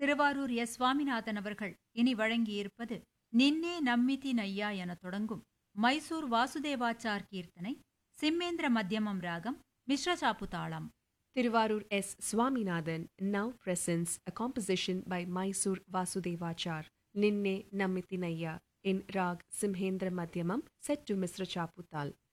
Thiruvarur S. Swaminathan அவர்கள் இனி வழங்கியிருப்பது நின்னே நம்மிதி நையா என தொடங்கும் மைசூர் வாசுதேவாச்சார் கீர்த்தனை, சிம்மேந்திர மத்தியமம் ராகம், மிஸ்ரசாப்பு தாளம். Tiruvarur S. Swaminathan now presents a composition by Mysore Vasudevachar, Ninne Nammitinaya, in Rag Simhendra Madhyamam, set to Misra Chaputal.